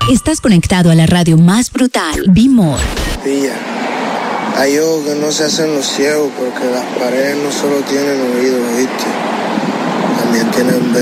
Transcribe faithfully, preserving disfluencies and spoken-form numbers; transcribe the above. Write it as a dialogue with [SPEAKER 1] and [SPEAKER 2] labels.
[SPEAKER 1] Estás conectado a la radio más brutal, Be More.
[SPEAKER 2] Pilla, hay ojos que no se hacen los ciegos porque las paredes no solo tienen oídos, ¿viste? También tienen